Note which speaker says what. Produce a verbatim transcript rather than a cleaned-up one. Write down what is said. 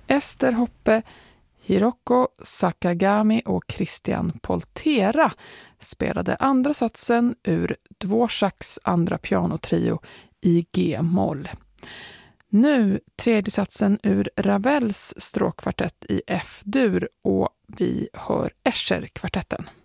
Speaker 1: Ester Hoppe, Hiroko Sakagami och Christian Poltera spelade andra satsen ur Dvořáks andra pianotrio i G-moll. Nu tredje satsen ur Ravels stråkkvartett i F-dur och vi hör Escher-kvartetten.